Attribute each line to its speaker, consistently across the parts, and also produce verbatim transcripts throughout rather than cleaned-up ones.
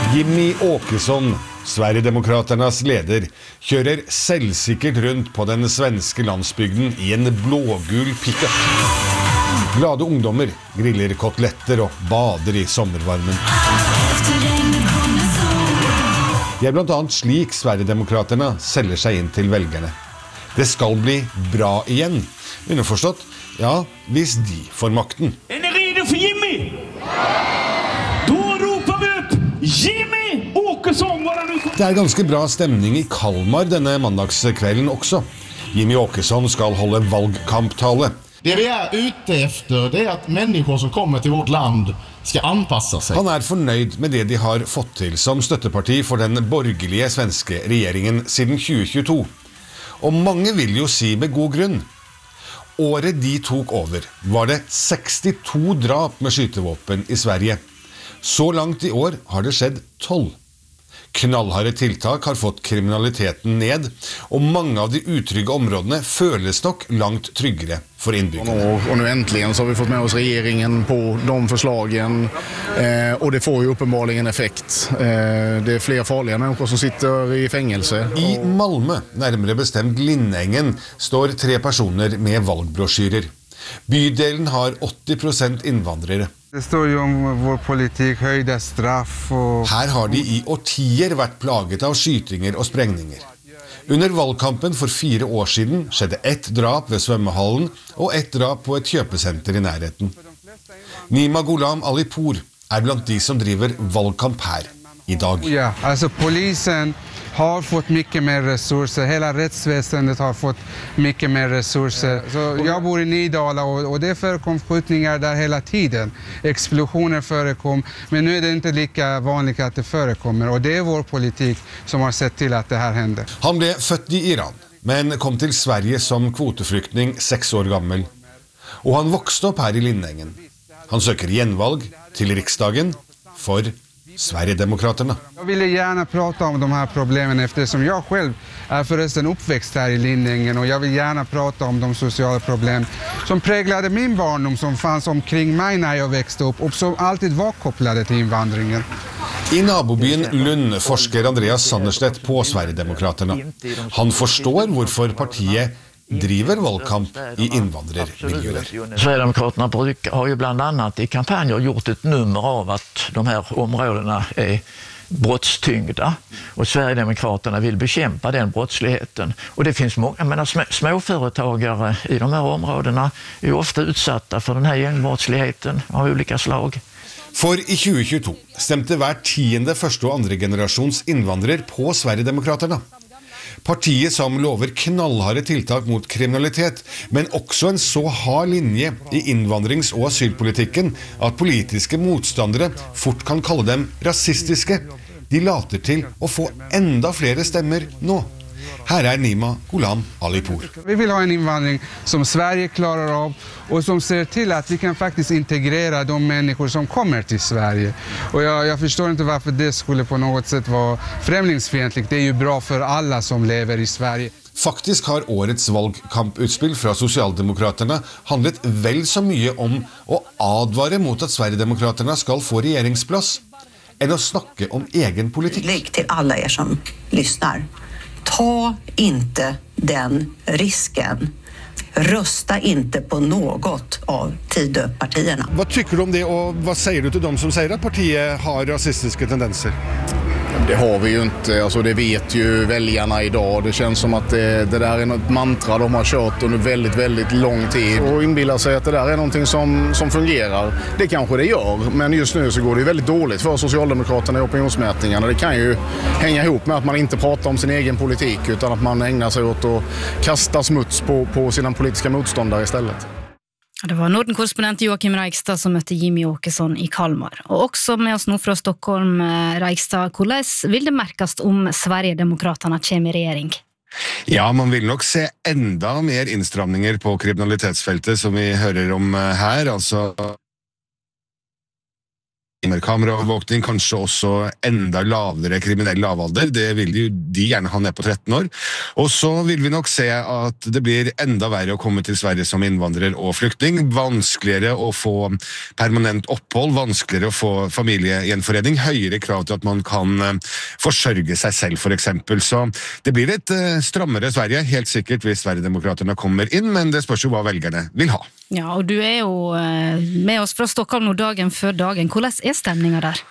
Speaker 1: Jimmy Åkesson, Sverigedemokraternas leder, kjører selvsikkert rundt på den svenske landsbygden i en blågul pickup. Glade ungdommer griller koteletter og bader i sommervarmen. Det er blant annet slik Sverigedemokraterna selger seg inn til velgerne. Det skal bli bra igjen. Underforstått, ja, hvis de får makten.
Speaker 2: Er ni redo for Jimmy? Da roper vi ut Jimmy Åkesson!
Speaker 1: Det er ganske bra stemning i Kalmar denne mandagskvelden også. Jimmy Åkesson skal holde valgkamptale.
Speaker 3: Det vi er ute efter, det er at mennesker som kommer til vårt land skal anpasse seg.
Speaker 1: Han er fornøyd med det de har fått til som støtteparti for den borgerlige svenske regjeringen siden tjue tjueto. Og mange vil jo si med god grunn. Året de tok over var det sekstito drap med skytevåpen i Sverige. Så langt i år har det skjedd tolv. Knallharde tiltak har fått kriminaliteten ned, og mange av de utrygge områdene føles nok langt tryggere for innbyggerne.
Speaker 3: Og, og nå endelig så har vi fått med oss regjeringen på de forslagen, eh, og det får jo uppenbarligen en effekt. Eh, det er flere farlige mennesker som sitter i fängelse.
Speaker 1: I Malmö, nærmere bestemt Lindängen, står tre personer med valgbrosjyrer. Bydelen har åtti prosent innvandrere.
Speaker 4: Det står jo om vår politikk, høyde straff og...
Speaker 1: Her har de i årtier vært plaget av skytinger og sprengninger. Under valgkampen for fire år siden skjedde ett drap ved svømmehallen og ett drap på et kjøpesenter i nærheten. Nima Ghulam Alipour er blant de som driver valgkamp her i dag.
Speaker 4: Ja, altså polisen har fått mycket mer resurser. Hela rättsväsendet har fått mycket mer resurser. Så jag bor i Nydala och, och det förekom skjutningar där hela tiden. Explosioner förekom, men nu är det inte lika vanligt att det förekommer. Och det är vår politik som har sett till att det här händer.
Speaker 1: Han ble født i Iran, men kom til Sverige som kvoteflyktning seks år gammel. Og han vokste opp her i Lindängen. Han søker gjenvalg til riksdagen for Sverigedemokraterna.
Speaker 4: Jag ville gärna prata om de här problemen eftersom jag själv är förresten uppväxt här i Lindängen och jag vill gärna prata om de sociala problem som präglade min barndom som fanns omkring mig när jag växte upp och som alltid var kopplade till invandringen.
Speaker 1: I nabobyen Lund forsker Andreas Sanderstedt på Sverigedemokraterna. Han forstår hvorfor partiet driver valgkamp i invandrermiljøer.
Speaker 5: Sverigedemokraterna har ju bland annat i kampanjer gjort ett nummer av att de här områdena är brottstyngda och Sverigedemokraterna vill bekämpa den brottsligheten. Och det finns många menar, små, småföretagare i de här områdena är ofta utsatta för den här gängbrottsligheten av olika slag.
Speaker 1: For i tjue tjueto stemte hver tiende første og andre generasjons innvandrer på Sverigedemokraterna. Partiet som lover knallharde tiltak mot kriminalitet, men også en så hard linje i innvandrings- og asylpolitikken at politiske motstandere fort kan kalle dem rasistiske. De later til å få enda flere stemmer nå. Her er Nima Ghulam Alipour.
Speaker 4: Vi vill ha en invandring som Sverige klarar av och som ser till att vi kan faktiskt integrera de människor som kommer till Sverige. Och jag, jag förstår inte varför det skulle på något sätt vara främlingsfientligt. Det är ju bra för alla som lever i Sverige.
Speaker 1: Faktisk har årets valgkamputspill fra Sosialdemokraterna handlet vel så mye om å advare mot at Sverigedemokraterna skal få regjeringsplass, enn å snakke om egen politikk.
Speaker 6: Lägg till alla er som lyssnar. Ta inte den risken. Rösta inte på något av Tidöpartierna.
Speaker 1: Hva tykker du om det, og hva sier du til dem som sier at partiet har rasistiske tendenser?
Speaker 3: Det har vi ju inte, alltså det vet ju väljarna idag. Det känns som att det, det där är något mantra de har kört under väldigt, väldigt lång tid. Och inbillar sig att det där är någonting som, som fungerar. Det kanske det gör, men just nu så går det väldigt dåligt för Socialdemokraterna i opinionsmätningarna. Det kan ju hänga ihop med att man inte pratar om sin egen politik utan att man ägnar sig åt att kasta smuts på, på sina politiska motståndare istället.
Speaker 7: Det var Norden-korrespondent Joakim Reigstad som møtte Jimmy Åkesson i Kalmar. Og også med oss nå fra Stockholm, Reigstad, hvordan vil det merkes om Sverigedemokraterna kommer i regjering?
Speaker 1: Ja, man vil nok se enda mer innstramninger på kriminalitetsfeltet som vi hører om her, altså kameraovervåkning, kanskje også enda lavere kriminell lavalder. Det vil jo de gjerne ha ned på tretten år. Og så vil vi nok se at det blir enda verre å komme til Sverige som innvandrer og flyktning. Vanskeligere å få permanent opphold, vanskeligere å få familiegjenforening, høyere krav til at man kan forsørge seg selv for eksempel. Så det blir et strammere Sverige, helt sikkert hvis Sverigedemokraterna kommer inn, men det spørs jo hva velgerne vil ha.
Speaker 7: Ja, og du er jo med oss fra Stockholm nå dagen før dagen. Hvordan er stemningen der?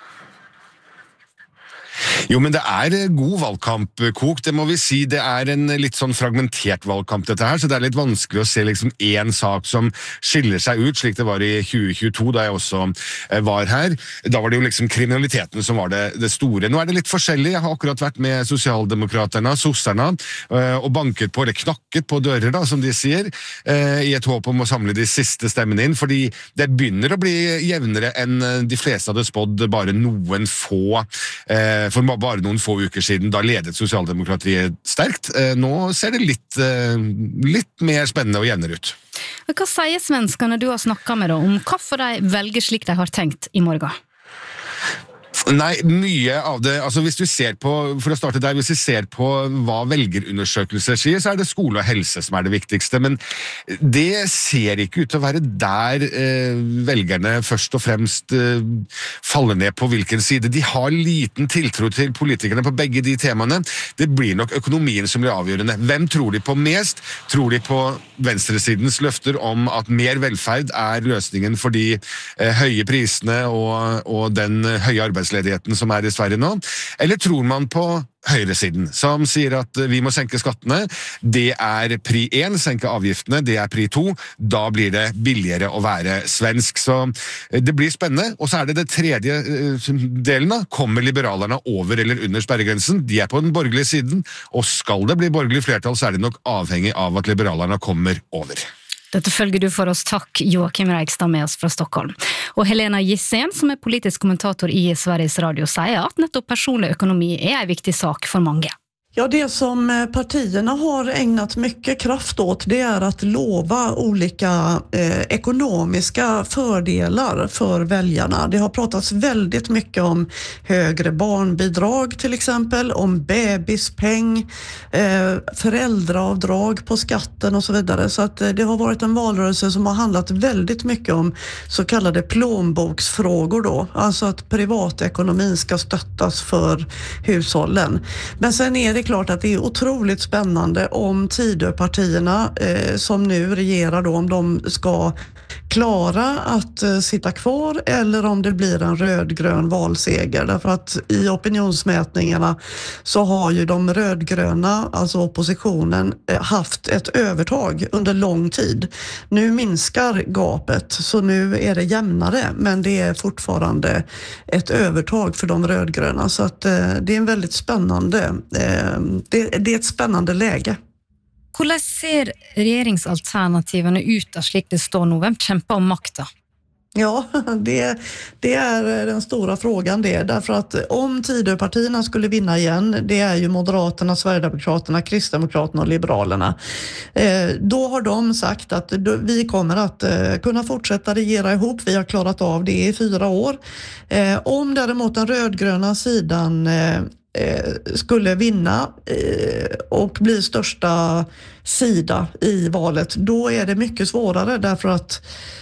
Speaker 1: Jo, men det er god valgkamp, Kok, det må vi si. Det er en litt sånn fragmentert valgkamp dette her, så det er litt vanskelig å se liksom en sak som skiller seg ut, slik det var i tjue tjueto, da jeg også var her. Da var det jo liksom kriminaliteten som var det, det store. Nå er det litt forskjellig. Jeg har akkurat vært med Sosialdemokraterne, sosserne, og banket på, eller knakket på dører, da, som de sier, i et håp om å samle de siste stemmene inn, fordi det begynner å bli jevnere enn de fleste hadde spådd bare noen få for bare noen få uker siden, da ledet Sosialdemokratiet sterkt. Nå ser det litt, litt mer spennende og jevnere ut.
Speaker 7: Hva sier svenskene du har snakket med da, om hvorfor de velger slik de har tenkt i morgen?
Speaker 1: Nei, mye av det, altså hvis vi ser på, for å starte der, hvis vi ser på hva velgerundersøkelser sier, så er det skole og helse som er det viktigste, men det ser ikke ut til å være der eh, velgerne først og fremst eh, faller ned på hvilken side. De har liten tiltro til politikerne på begge de temaene. Det blir nok økonomien som blir avgjørende. Hvem tror de på mest? Tror de på venstresidens løfter om at mer velferd er løsningen for de eh, høye prisene og, og den høye arbeidsledigheten som er i Sverige nå, eller tror man på høyresiden, som sier at vi må senke skattene, det er pri én, senke avgiftene, det er pri to, da blir det billigere å være svensk, så det blir spennende, og så er det det tredje delen da, kommer liberalerne over eller under sperregrensen, de er på den borgerlige siden, og skal det bli borgerlig flertall, så er det nok avhengig av at liberalerne kommer over.
Speaker 7: Dette følger du for oss. Takk, Joakim Reigstad med oss fra Stockholm. Og Helena Gissén, som er politisk kommentator i Sveriges Radio, sier at nettopp personlig økonomi er en viktig sak for mange.
Speaker 8: Ja, det som partierna har ägnat mycket kraft åt, det är att lova olika eh, ekonomiska fördelar för väljarna. Det har pratats väldigt mycket om högre barnbidrag till exempel, om bebispeng, eh, föräldraavdrag på skatten och så vidare. Så att eh, det har varit en valrörelse som har handlat väldigt mycket om så kallade plånboksfrågor då. Alltså att privatekonomin ska stöttas för hushållen. Men sen är det klart att det är otroligt spännande om Tidöpartierna eh, som nu regerar då, om de ska klara att eh, sitta kvar eller om det blir en rödgrön valseger. Därför att i opinionsmätningarna så har ju de rödgröna, alltså oppositionen, eh, haft ett övertag under lång tid. Nu minskar gapet, så nu är det jämnare, men det är fortfarande ett övertag för de rödgröna. Så att eh, det är en väldigt spännande eh, Det, det är ett spännande läge.
Speaker 7: Hvordan ser regjeringsalternativene ut da slik det står nå? Hvem kjemper om makta?
Speaker 8: Ja, det, det är den stora frågan det. Därför att om Tidöpartierna skulle vinna igen, det är ju Moderaterna, Sverigedemokraterna, Kristdemokraterna och Liberalerna. Eh, då har de sagt att då, vi kommer att eh, kunna fortsätta regera ihop. Vi har klarat av det i fyra år. Eh, om däremot den rödgröna sidan eh, skulle vinna och bli största sida i valet, då är det mycket svårare därför att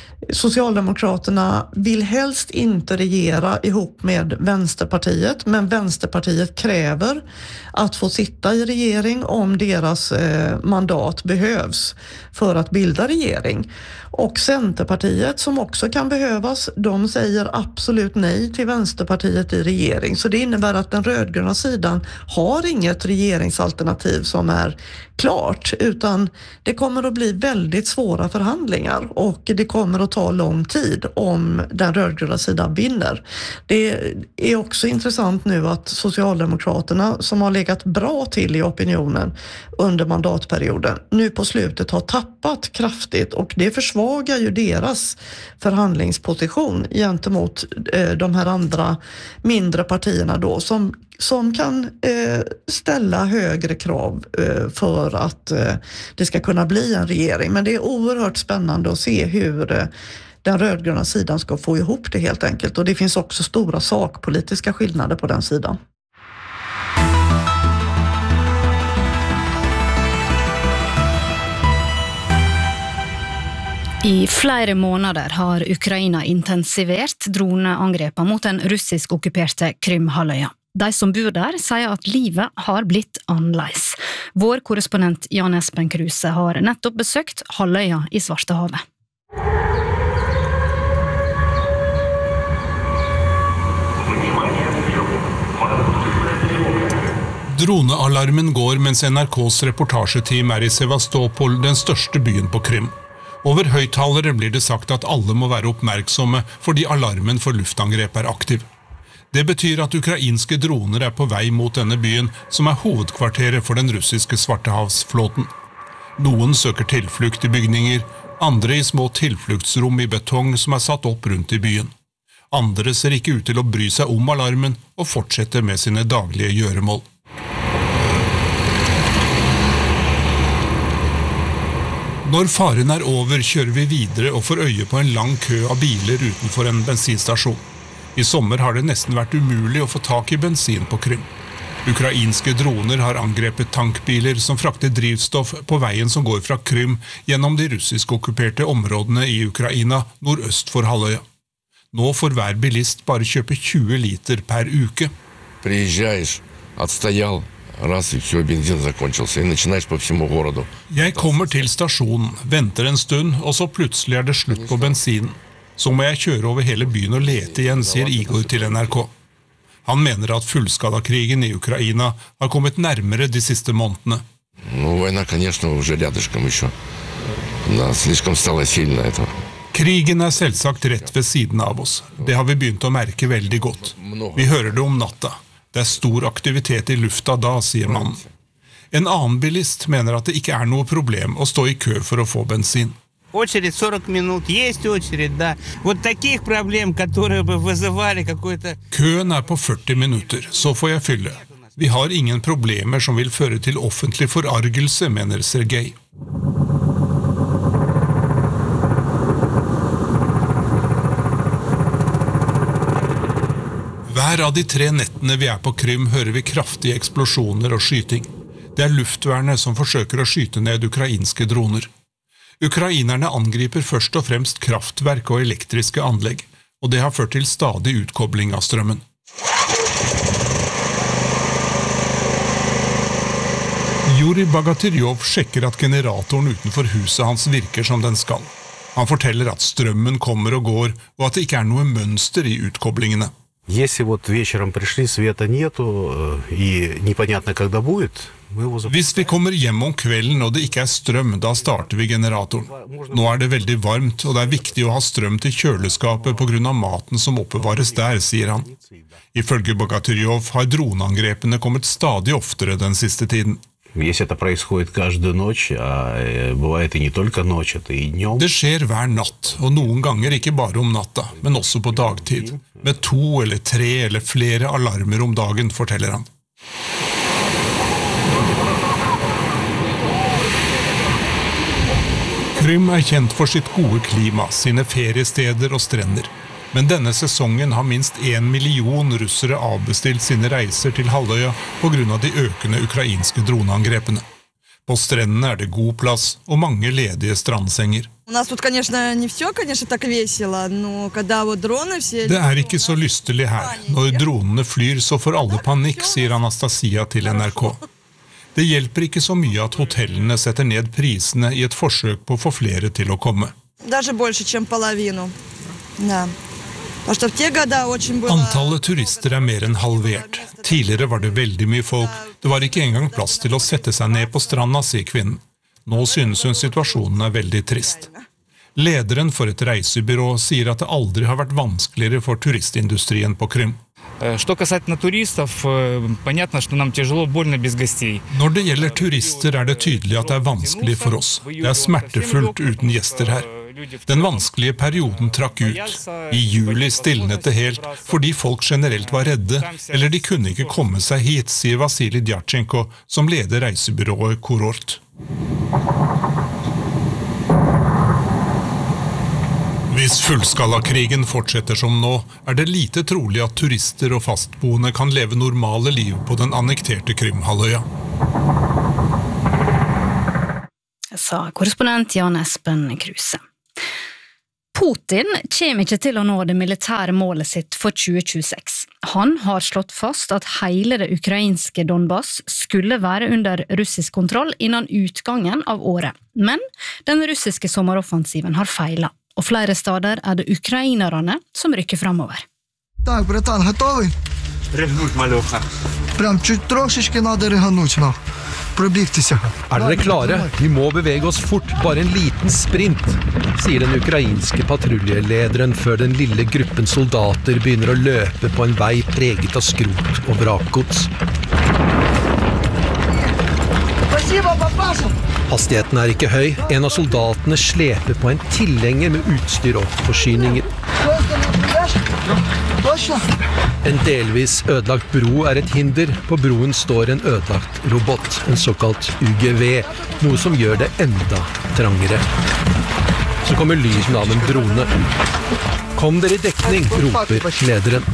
Speaker 8: Socialdemokraterna vill helst inte regera ihop med Vänsterpartiet, men Vänsterpartiet kräver att få sitta i regering om deras eh, mandat behövs för att bilda regering. Och Centerpartiet, som också kan behövas, de säger absolut nej till Vänsterpartiet i regering. Så det innebär att den rödgröna sidan har inget regeringsalternativ som är klart, utan det kommer att bli väldigt svåra förhandlingar och det kommer att ta lång tid om den rödgröna sidan vinner. Det är också intressant nu att Socialdemokraterna, som har legat bra till i opinionen under mandatperioden, nu på slutet har tappat kraftigt, och det försvagar ju deras förhandlingsposition gentemot eh, de här andra mindre partierna då, som som kan eh, ställa högre krav eh, för att eh, det ska kunna bli en regering. Men det är oerhört spännande att se hur, eh, den rödgröna sidan ska få ihop det helt enkelt. Och det finns också stora sakpolitiska skillnader på den sidan.
Speaker 7: I flere måneder har Ukraina intensivert droneangrepa mot den russisk okkuperte Krymhalvøya. De som bor der sier at livet har blitt annerledes. Vår korrespondent Jan Espen Kruse har nettopp besøkt halvøya i Svartehavet.
Speaker 9: Dronealarmen går mens N R K's reportasjeteam er i Sevastopol, den største byen på Krym. Over høyttalere blir det sagt at alle må være oppmerksomme fordi alarmen for luftangrep er aktiv. Det betyr at ukrainske droner er på vei mot denne byen, som er hovedkvarteret for den russiske Svartehavsflåten. Noen søker tilflukt i bygninger, andre i små tilfluktsrom i betong som er satt opp rundt i byen. Andre ser ikke ut til å bry seg om alarmen og fortsetter med sine daglige gjøremål. Når faren er over, kjører vi videre og får øye på en lang kø av biler utenfor en bensinstasjon. I sommer har det nesten vært umulig å få tak i bensin på Krym. Ukrainske droner har angrepet tankbiler som frakter drivstoff på veien som går fra Krym gjennom de russisk okkuperte områdene i Ukraina nordøst for halvøya. Nå får hver bilist bare kjøpe tjue liter per uke.
Speaker 10: Приезжаешь, отстоял, раз и все, бензин закончился, и начинаешь по всему городу.
Speaker 9: Jeg kommer til stasjonen, venter en stund, og så plutselig er det slutt på bensinen. Så må jeg kjøre over hele byen og lete igjen, sier Igor til N R K. Han mener at fullskalakrigen i Ukraina har kommet nærmere de siste månedene.
Speaker 10: Ну, война, конечно, уже рядышком еще. Да, слишком стало сильно это.
Speaker 9: Krigen er selvsagt rett ved siden av oss. Det har vi begynt å merke veldig godt. Vi hører det om natta. Det er stor aktivitet i lufta da, sier mannen. En annen bilist mener at det ikke er noe problem å stå i kø for å få bensin.
Speaker 11: Очередь сорок минут, есть очередь, да. Вот таких проблем, которые бы вызывали какой-то...
Speaker 9: Køen er på førti minutter, så får jeg fylle. Vi har ingen problemer som vil føre til offentlig forargelse, mener Sergej. Hver av de tre nettene vi er på Krym hører vi kraftige eksplosjoner og skyting. Det er luftvernet som forsøker å skyte ned ukrainske droner. Ukrainerne angriper først og fremst kraftverk og elektriske anlegg, og det har ført til stadig utkobling av strømmen. Yuri Bagatyryov sjekker at generatoren utenfor huset hans virker som den skal. Han forteller at strømmen kommer og går, og at det ikke er noe mønster i utkoblingene.
Speaker 12: Если вот вечером пришли, света нету и непонятно когда будет, мы его запускаем.
Speaker 9: Hvis vi kommer hjem om kvelden og det ikke er strøm, da starter vi generatoren. Nå er det veldig varmt, og det er viktig å ha strøm til kjøleskapet på grunn av maten som oppbevares der, sier han. Ifølge Bagatyryov har droneangrepene kommet stadig oftere den siste tiden.
Speaker 12: Если это происходит каждую ночь, а бывает и не только ночь, это и днем.
Speaker 9: Det skjer hver natt, og noen ganger ikke bare om natta, men også på dagtid. Med to eller tre eller flere alarmer om dagen, forteller han. Krym er kjent for sitt gode klima, sine feriesteder og strender. Men denne sesongen har minst en million russere avbestilt sine reiser til halvøya på grunn av de økende ukrainske droneangrepene. På strendene er det god plass og mange ledige strandsenger.
Speaker 13: Det
Speaker 9: er ikke så lystelig her. Når dronene flyr, så får alle panikk, sier Anastasia til N R K. Det hjelper ikke så mye at hotellene setter ned prisene i et forsøk på å få flere til å komme.
Speaker 13: Даже больше, чем половину. Да.
Speaker 9: Antallet turister er mer enn halvert. Tidligere var det veldig mye folk. Det var ikke engang plass til å sette seg ned på stranda, sier kvinnen. Nå synes hun situasjonen er veldig trist. Lederen for et reisebyrå sier at det aldri har vært vanskeligere for turistindustrien på Krym.
Speaker 14: Что касательно туристов, понятно, что нам тяжело, больно без гостей.
Speaker 9: Når det gjelder turister er det tydelig at det er vanskelig for oss. Det er smertefullt uten gjester her. Den vanskelige perioden trakk ut. I juli stilnet det helt, fordi folk generelt var redde, eller de kunne ikke komme seg hit, sier Vasilij Djatchenko, som leder reisebyrået Kurort. Hvis fullskalakrigen fortsetter som nå, er det lite trolig at turister og fastboende kan leve normale liv på den annekterte Krymhalvøya.
Speaker 7: Sa korrespondent Jan Espen Kruse. Putin kommer ikke til å nå det militære målet sitt for tjue tjueseks. Han har slått fast at hele det ukrainske Donbass skulle være under russisk kontroll innan utgangen av året. Men den russiske sommeroffensiven har feilet, og flere steder er det ukrainerne som rykker fremover.
Speaker 15: Так, братан, готовый? Рыгнуть, малёха. Прям чуть трошечки надо рыгануть, на. Пробігтеся.
Speaker 16: Er dere klare? Vi må bevege oss fort, bare en liten sprint, sier den ukrainske patruljelederen før den lille gruppen soldater begynner å løpe på en vei preget av skrot og vrakgods. Hastigheten er ikke høy. En av soldatene sleper på en tilhenger med utstyr og forsyninger. En delvis ødelagt bro er et hinder. På broen står en ødelagt robot, en såkalt U G V, noe som gjør det enda trangere. Så kommer lyden av en drone. Kom dere i dekning, roper lederen.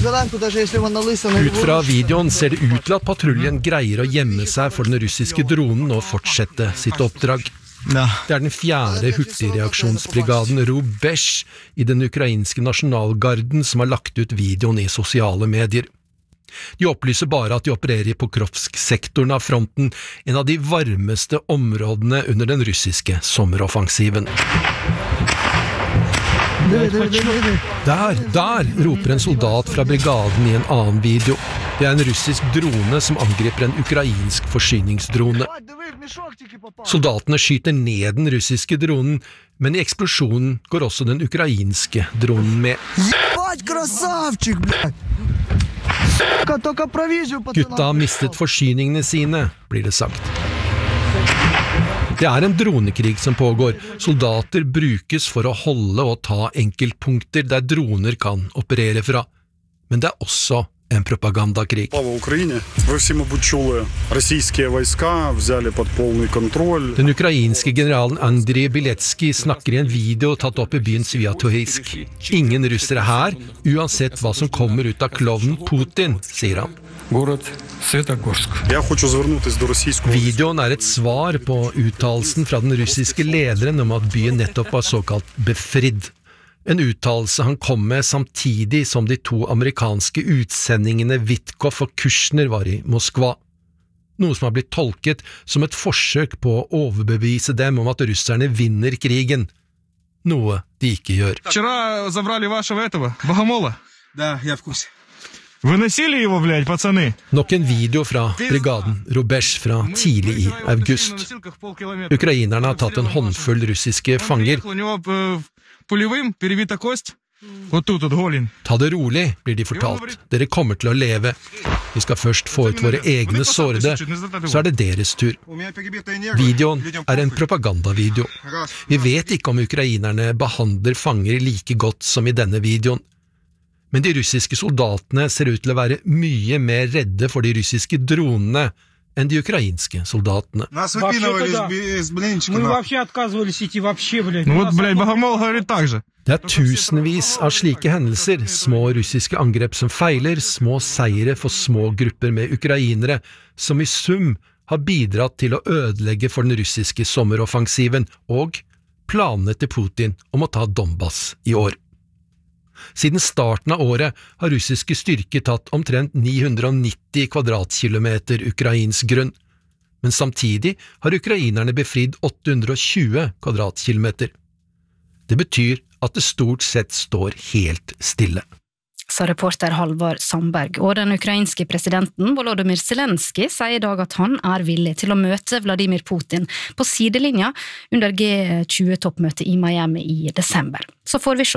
Speaker 16: Ut fra videoen ser det ut til at patruljen greier å gjemme seg for den russiske dronen og fortsette sitt oppdrag. Det er den fjerde hurtigreaksjonsbrigaden Rubesh i den ukrainske nasjonalgarden som har lagt ut videoen i sosiale medier. De opplyser bare at de opererer i Pokrovsk-sektoren av fronten, en av de varmeste områdene under den russiske sommeroffensiven. Der, der, roper en soldat fra brigaden i en annen video. Det er en russisk drone som angriper en ukrainsk forsyningsdrone. Soldatene skyter ned den russiske dronen, men i eksplosjonen går også den ukrainske dronen med. Gutta har mistet forsyningene sine, blir det sagt. Det er en dronekrig som pågår. Soldater brukes for å holde og ta enkeltpunkter der droner kan operere fra. Men det er også en propagandakrig. Den ukrainske generalen Andriy Biletskij snakker i en video tatt opp i byen Sviatohivsk. Ingen russere her, uansett hva som kommer ut av klovnen Putin, sier han. Videoen er et svar på uttalelsen fra den russiske lederen om at byen nettopp var såkalt befridd. En uttalelse han kom med samtidig som de to amerikanske utsendingene Witkoff og Kushner var i Moskva. Noe som har blitt tolket som et forsøk på å overbevise dem om at russerne vinner krigen. Noe de ikke gjør.
Speaker 17: Вчера забрали вашего этого, Богомола. Да, я в курсе. Вы носили его, блядь, пацаны?
Speaker 16: Nok en video fra brigaden Rubesh fra tidlig i august. Ukrainerne har tatt en håndfull russiske fanger. Ta det rolig, blir de fortalt. Dere kommer til å leve. Vi skal først få ut våre egne sårede, så er det deres tur. Videoen er en propagandavideo. Vi vet ikke om ukrainerne behandler fanger like godt som i denne videoen. Men de russiske soldatene ser ut til å være mye mer redde for de russiske dronene enn de ukrainske soldatene. Det er tusenvis av slike hendelser, små russiske angrep som feiler, små seire for små grupper med ukrainere, som i sum har bidratt til å ødelegge for den russiske sommeroffensiven og planene til Putin om å ta Donbass i år. Siden starten av året har russiske styrker tatt omtrent ni hundre nitti kvadratkilometer ukrainsk grunn, men samtidig har ukrainerne befridd åtte hundre tjue kvadratkilometer. Det betyr at det stort sett står helt stille.
Speaker 7: Sa reporter Halvard Sandberg, og den ukrainske presidenten Volodymyr Zelenskyj sier i dag at han er villig til å møte Vladimir Putin på sidelinja under G tjue-toppmøtet i Miami i desember. Så får vi se.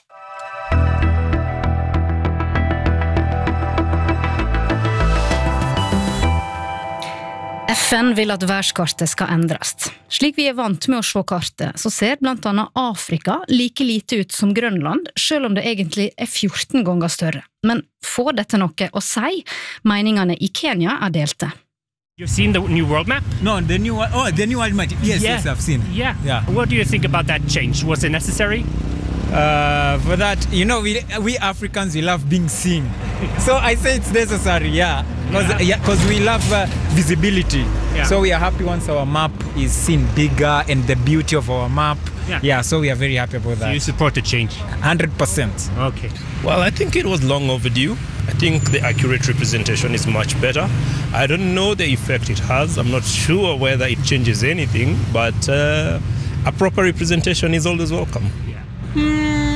Speaker 7: F N vil at verdenskartet skal endres. Slik vi er vant med å se kartet, så ser blant annet Afrika like lite ut som Grønland, selv om det egentlig er fjorten ganger større. Men får dette noe å si? Meningene i Kenya er delte.
Speaker 18: You've seen the new world map?
Speaker 19: No, the new one. Oh, the new world map. Yes,
Speaker 18: yeah.
Speaker 19: yes, I've seen.
Speaker 18: Yeah.
Speaker 19: yeah.
Speaker 18: What do you think about that change? Was it necessary?
Speaker 19: Uh, for that, you know, we we Africans, we love being seen. So I say it's necessary, yeah, because yeah. yeah, we love uh, visibility. Yeah. So we are happy once our map is seen bigger and the beauty of our map. Yeah, yeah so we are very happy about that.
Speaker 18: So you support the change?
Speaker 19: one hundred percent.
Speaker 18: Okay.
Speaker 20: Well, I think it was long overdue. I think the accurate representation is much better. I don't know the effect it has. I'm not sure whether it changes anything, but uh, a proper representation is always welcome.
Speaker 18: Yeah.